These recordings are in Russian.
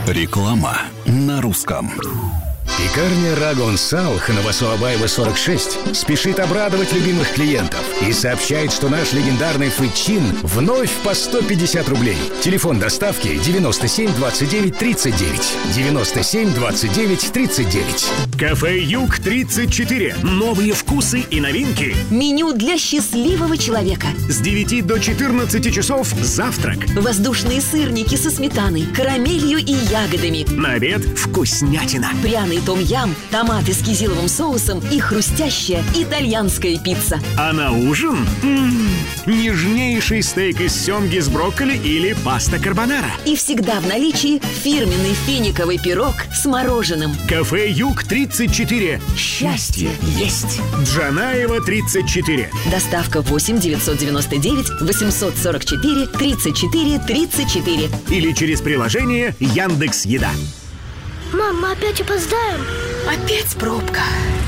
Реклама на русском. Пекарня Рагон Салх на Басуабаева 46 спешит обрадовать любимых клиентов и сообщает, что наш легендарный фычин вновь по 150 рублей. Телефон доставки 97 29 39. 97 29 39. Кафе Юг 34. Новые вкусы и новинки. Меню для счастливого человека. С 9 до 14 часов завтрак. Воздушные сырники со сметаной, карамелью и ягодами. На обед вкуснятина. Пряный том-ям, томаты с кизиловым соусом и хрустящая итальянская пицца. А на ужин нежнейший стейк из семги с брокколи или паста карбонара. И всегда в наличии фирменный финиковый пирог с мороженым. Кафе Юг 34. Счастье есть. Джанаева 34. Доставка 8 999 844 34 34. Или через приложение Яндекс.Еда. Мам, мы опять опоздаем. Опять пробка.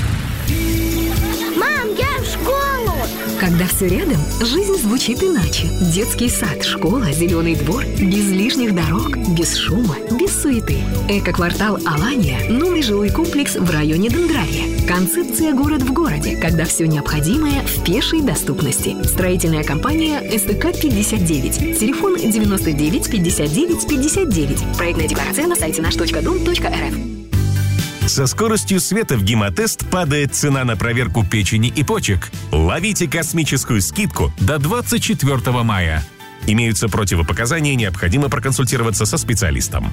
Мам, я в школу. Когда все рядом, жизнь звучит иначе. Детский сад, школа, зеленый двор. Без лишних дорог, без шума, без суеты. Эко-квартал Алания – новый жилой комплекс в районе Дендрария. Концепция «Город в городе», когда все необходимое в пешей доступности. Строительная компания СТК-59. Телефон 99 59 59. Проектная декларация на сайте наш.дом.рф. Со скоростью света в Гемотест падает цена на проверку печени и почек. Ловите космическую скидку до 24 мая. Имеются противопоказания, необходимо проконсультироваться со специалистом.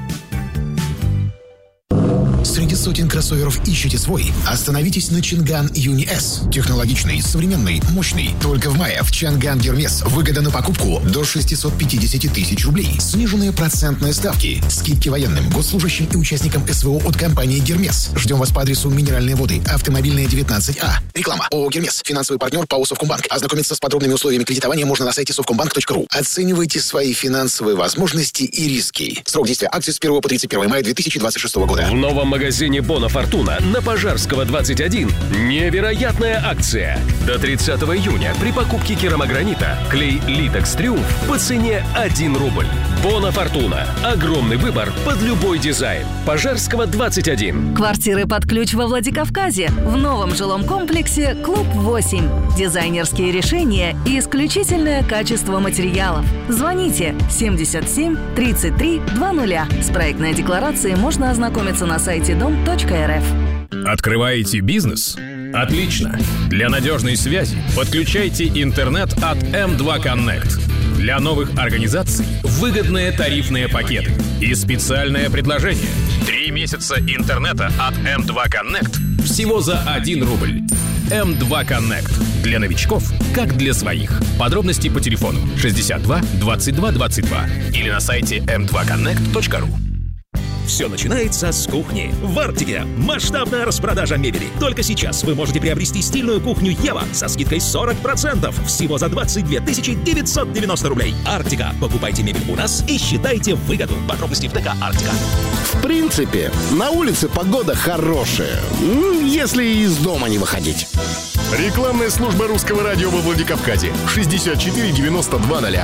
Среди сотен кроссоверов ищете свой? Остановитесь на Чинган Юни С. Технологичный, современный, мощный. Только в мае в Чанган Гермес выгода на покупку до 650 тысяч рублей. Сниженные процентные ставки. Скидки военным, госслужащим и участникам СВО от компании Гермес. Ждем вас по адресу Минеральные воды, Автомобильная, 19А. Реклама. ООО Гермес. Финансовый партнер ПАО Совкомбанк. Ознакомиться с подробными условиями кредитования можно на сайте совкомбанк.ру. Оценивайте свои финансовые возможности и риски. Срок действия акции с 1 по 31 мая 2026 года. В новом магазине Бона Фортуна на Пожарского 21 невероятная акция. До 30 июня при покупке керамогранита клей Литекс Триумф по цене 1 рубль. Бона Фортуна. Огромный выбор под любой дизайн. Пожарского 21. Квартиры под ключ во Владикавказе. В новом жилом комплексе «Клуб 8». Дизайнерские решения и исключительное качество материалов. Звоните 77 33 20. С проектной декларацией можно ознакомиться на сайте дом.рф. Открываете бизнес? Отлично! Для надежной связи подключайте интернет от M2 Connect. Для новых организаций выгодные тарифные пакеты и специальное предложение. 3 месяца интернета от M2 Connect всего за 1 рубль. M2 Connect. Для новичков, как для своих. Подробности по телефону 62 22 22 или на сайте m2connect.ru. Все начинается с кухни. В Арктике масштабная распродажа мебели. Только сейчас вы можете приобрести стильную кухню Ева со скидкой 40%. Всего за 22 990 рублей. Арктика. Покупайте мебель у нас и считайте выгоду. Подробности в ТК Арктика. В принципе, на улице погода хорошая. Если из дома не выходить. Рекламная служба русского радио во Владикавказе. 64 92 0.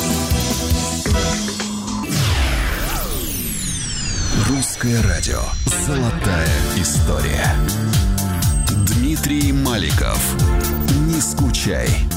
Русское радио. Золотая история. Дмитрий Маликов. Не скучай.